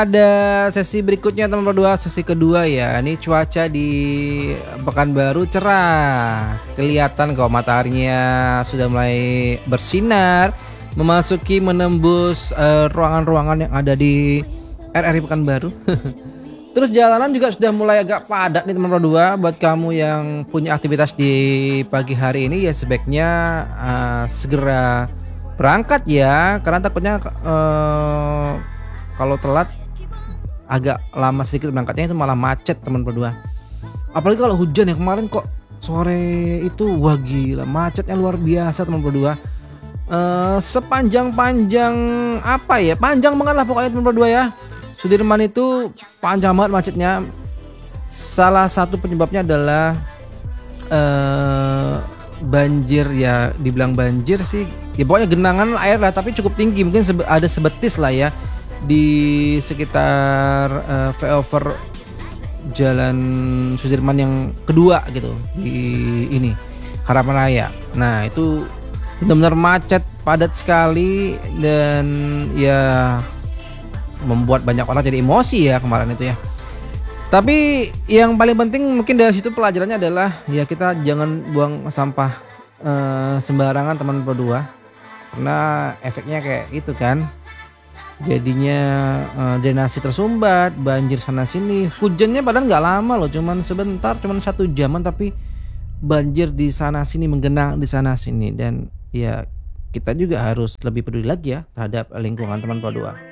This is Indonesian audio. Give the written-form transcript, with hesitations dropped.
Ada sesi berikutnya teman berdua, sesi kedua ya. Ini cuaca di Pekanbaru cerah. Kelihatan kok mataharinya sudah mulai bersinar, menembus ruangan-ruangan yang ada di RRI Pekanbaru. Terus jalanan juga sudah mulai agak padat nih teman berdua. Buat kamu yang punya aktivitas di pagi hari ini ya sebaiknya segera berangkat ya, karena takutnya kalau telat agak lama sedikit berangkatnya itu malah macet teman berdua. Apalagi kalau hujan ya, kemarin kok sore itu wah gila macetnya luar biasa teman berdua. Sepanjang-panjang apa ya, panjang banget lah pokoknya teman berdua ya. Sudirman itu panjang banget macetnya. Salah satu penyebabnya adalah banjir ya, dibilang banjir sih ya pokoknya genangan air lah, tapi cukup tinggi, mungkin ada sebetis lah ya di sekitar flyover Jalan Sudirman yang kedua gitu di ini Harapan Raya. Nah itu benar-benar macet padat sekali dan ya membuat banyak orang jadi emosi ya kemarin itu ya. Tapi yang paling penting mungkin dari situ pelajarannya adalah ya kita jangan buang sampah sembarangan teman berdua, karena efeknya kayak itu kan. Jadinya drainase tersumbat, banjir sana sini. Hujannya padahal nggak lama loh, cuman sebentar, cuman 1 jaman, tapi banjir di sana sini, menggenang di sana sini. Dan ya kita juga harus lebih peduli lagi ya terhadap lingkungan teman berdua.